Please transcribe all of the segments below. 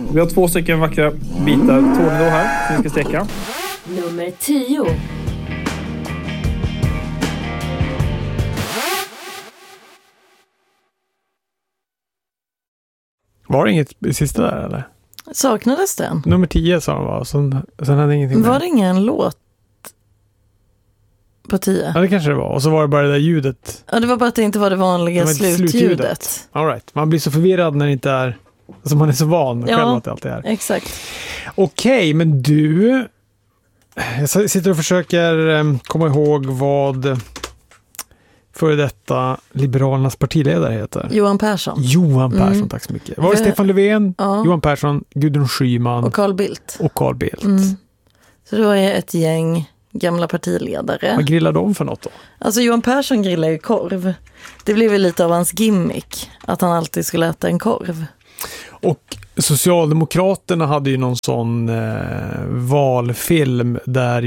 Vi har 2 stycken vackra bitar tornedå här som vi ska steka. Nummer 10. Var det inget i sista där eller? Saknades den? Nummer 10 sa han var. Sen hade ingenting Var med. det ingen låt på 10? Ja, det kanske det var. Och så var det bara det där ljudet. Ja, det var bara att det inte var det vanliga slutljudet. All right. Man blir så förvirrad när det inte är... Alltså man är så van själv att det alltid är. Exakt. Okej, men du... Jag sitter och försöker komma ihåg vad före detta Liberalernas partiledare heter. Johan Persson. Johan Persson, tack så mycket. Var det Stefan Löfven, Johan Persson, Gudrun Schyman och Carl Bildt. Så det var ett gäng gamla partiledare. Vad grillar de för något då? Alltså Johan Persson grillar ju korv. Det blev väl lite av hans gimmick att han alltid skulle äta en korv. Och Socialdemokraterna hade ju någon sån valfilm där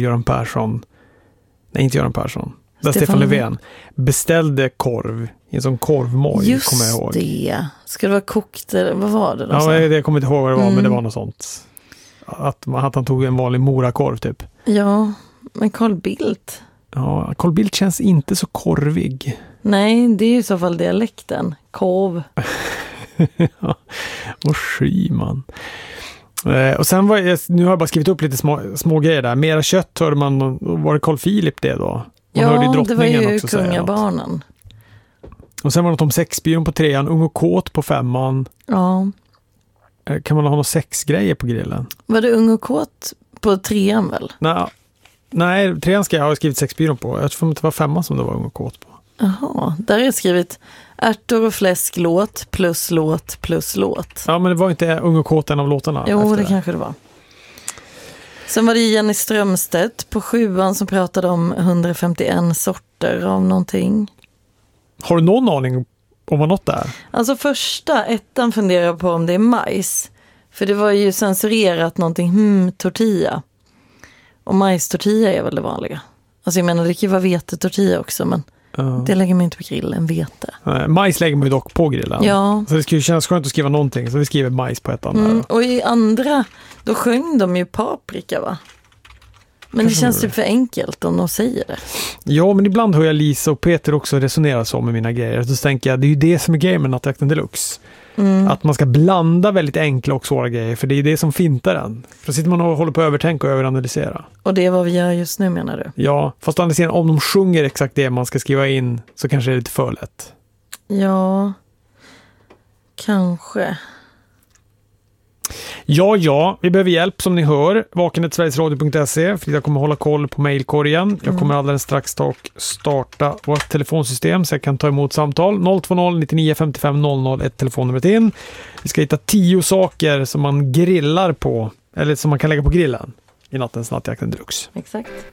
där Stefan Löfven beställde korv i en sån korvmoj, kommer jag ihåg. Just det. Ska det vara kokt eller vad var det då? Ja, jag kommer inte ihåg vad det var, men det var något sånt. Att han tog en vanlig morakorv typ. Ja, men Carl Bildt. Ja, Carl Bildt känns inte så korvig. Nej, det är i så fall dialekten. Korv. Och Schyman. Och sen nu har jag bara skrivit upp lite små grejer där. Mera kött hörde man, var det Carl Philip det då? Man hörde ju det var ju också kungabarnen. Och sen var det något om sexbyrån på 3:an, ung och kåt på 5:an. Ja. Kan man ha några sexgrejer på grillen? Var det ung och kåt på 3:an väl? Nej, 3:an ska jag ha skrivit sexbyrån på. Jag tror att det var 5:an som det var ung och kåt på. Jaha, där är skrivit ärtor och fläsk låt plus låt plus låt. Ja, men det var inte ung och kåt en av låtarna. Jo, det kanske det var. Sen var det Jenny Strömstedt på 7:an som pratade om 151 sorter av någonting. Har du någon aning om vad något är? Alltså första ettan funderar på om det är majs. För det var ju censurerat någonting, tortilla. Och majstortilla är väl det vanliga. Alltså jag menar, det kan ju vara vetetortilla också, men det lägger man inte på grillen, vete. Majs lägger man ju dock på grillen. Ja. Så det skulle kännas skönt att skriva någonting, så vi skriver majs på ettan. Och i andra, då sjöng de ju paprika, va? Men det känns typ för enkelt om de säger det. Ja, men ibland hör jag Lisa och Peter också resonera så med mina grejer. Så tänker jag, det är ju det som är grejen med Nattjakten Deluxe. Att man ska blanda väldigt enkla och svåra grejer, för det är det som fintar den. För då sitter man och håller på att övertänka och överanalysera. Och det är vad vi gör just nu, menar du? Ja, fast å andra sidan, om de sjunger exakt det man ska skriva in så kanske det är lite för lätt. Ja, kanske. Ja, vi behöver hjälp som ni hör. vaken@sverigesradio.se, för jag kommer hålla koll på mejlkorgen. Jag kommer alldeles strax starta vårt telefonsystem så jag kan ta emot samtal. 020 99 55 00 ett telefonnumret in. Vi ska hitta 10 saker som man grillar på, eller som man kan lägga på grillen i nattens Nattjakten Deluxe. Exakt.